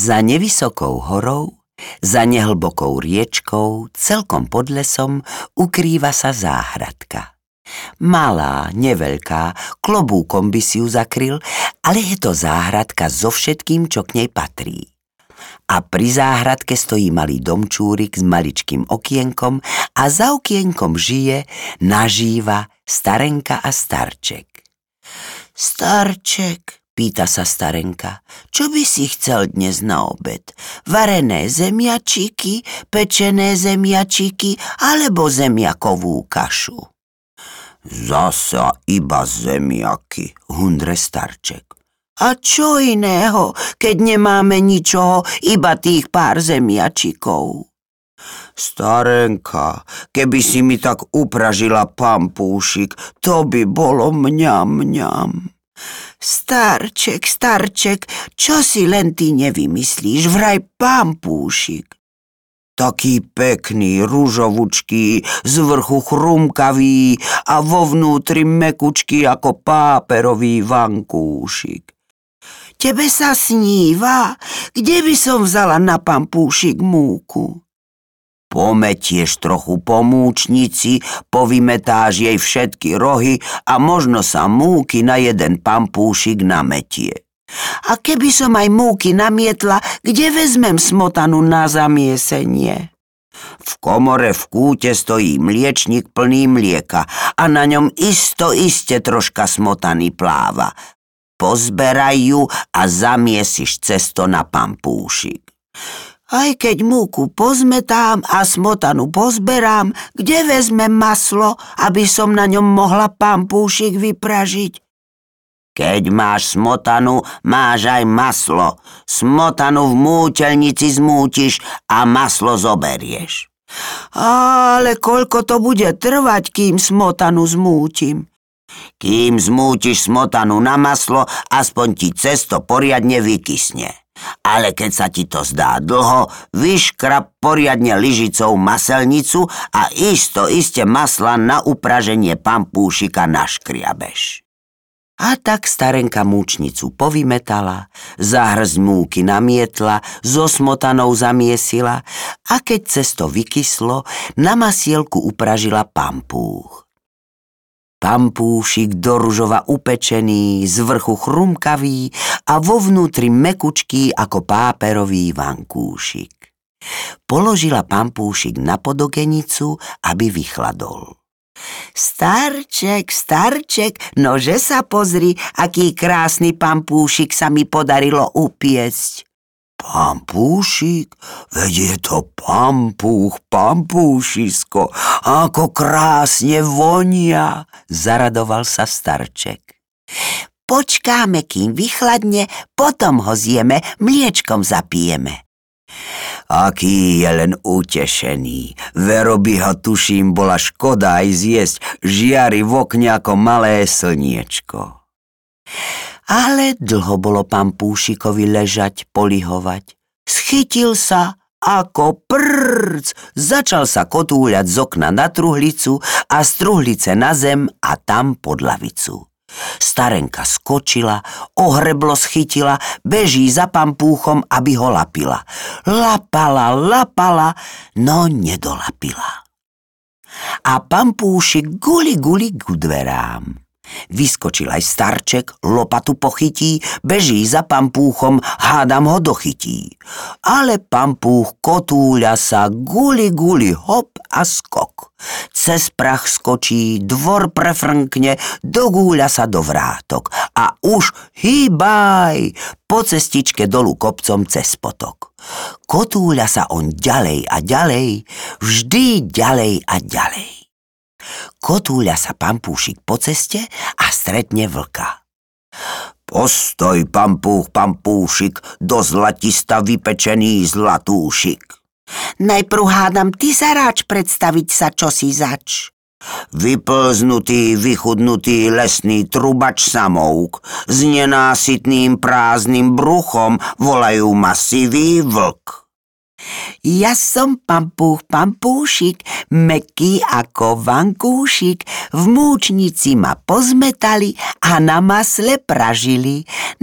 Za nevysokou horou, za nehlbokou riečkou, celkom pod lesom, ukrýva sa záhradka. Malá, neveľká, klobúkom by si ju zakryl, ale je to záhradka so všetkým, čo k nej patrí. A pri záhradke stojí malý domčúrik s maličkým okienkom a za okienkom žije, nažíva starenka a starček. Starček, pýta sa starenka, čo by si chcel dnes na obed? Varené zemiačiky, pečené zemiačiky alebo zemiakovú kašu? Zasa iba zemiaky, hundre starček. A čo iného, keď nemáme ničoho, iba tých pár zemiačikov? Starenka, keby si mi tak upražila pampúšik, to by bolo mňam, mňam. Starček, čo si len ty nevymyslíš, vraj pampúšik. Taký pekný, ružovučký, z vrchu chrumkavý a vo vnútri mekučký ako páperový vankúšik. Tebe sa sníva? Kde by som vzala na pampúšik múku? Pometieš trochu po múčnici, povymetáš jej všetky rohy a možno sa múky na jeden pampúšik nametie. A keby som aj múky namietla, kde vezmem smotanu na zamiesenie? V komore v kúte stojí mliečnik plný mlieka a na ňom iste troška smotany pláva. Pozberaj ju a zamiesiš cesto na pampúšik. Aj keď múku pozmetám a smotanu pozberám, kde vezmem maslo, aby som na ňom mohla pampúšik vypražiť? Keď máš smotanu, máš aj maslo. Smotanu v múteľnici zmútiš a maslo zoberieš. Ale koľko to bude trvať, kým smotanu zmútim? Kým zmútiš smotanu na maslo, aspoň ti cesto poriadne vykysne. Ale keď sa ti to zdá dlho, vyškrab poriadne lyžicou maselnicu a iste masla na upraženie pampúšika naškriabeš. A tak starenka múčnicu povymetala, zahŕsť múky namietla, so smotanou zamiesila a keď cesto vykyslo, na masielku upražila pampúch. Pampúšik do ružova upečený, z vrchu chrumkavý a vo vnútri mekučký ako páperový vankúšik. Položila pampúšik na podokenicu, aby vychladol. Starček, nože sa pozri, aký krásny pampúšik sa mi podarilo upiecť. Pampúšik? Veď je to pampúšisko, ako krásne vonia, zaradoval sa starček. Počkáme, kým vychladne, potom ho zjeme, mliečkom zapijeme. Aký je len utešený. Vero by ho, tuším, bola škoda aj zjesť, žiari v okne ako malé slniečko. Ale dlho bolo pampúšikovi ležať, polihovať. Schytil sa ako prc, začal sa kotúľať z okna na truhlicu a z truhlice na zem a tam pod lavicu. Starenka skočila, ohreblo schytila, beží za pampúchom, aby ho lapila. Lapala, no nedolapila. A pampúšik guli ku dverám. Vyskočil aj starček, lopatu pochytí, beží za pampúchom, hádam ho dochytí. Ale pampúch kotúľa sa, guli, hop a skok. Cez prach skočí, dvor prefrnkne, dogúľa sa do vrátok a už hýbaj po cestičke dolu kopcom cez potok. Kotúľa sa on ďalej a ďalej, vždy ďalej a ďalej. Kotúľa sa pampúšik po ceste a stretne vlka. Postoj, pampúšik, do zlatista vypečený zlatúšik. Najprv hádam, ty sa ráč predstaviť sa, čo si zač. Vyplznutý, vychudnutý lesný trubač samouk s nenásytným prázdnym bruchom volajú ma sivý vlk. Ja som pampúšik, mäkký ako vankúšik, v múčnici ma pozmetali a na masle pražili.